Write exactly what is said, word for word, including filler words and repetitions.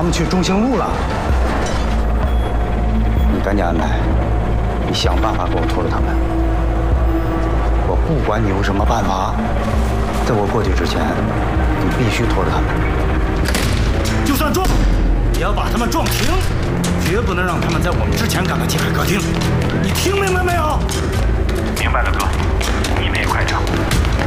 们去中兴路了。 你赶紧安排，你想办法给我拖住他们。我不管你用什么办法，在我过去之前，你必须拖着他们。 就算撞，也要把他们撞停，绝不能让他们在我们之前赶到济海歌厅。你听明白没有？ 明白了，哥，你们也快撤。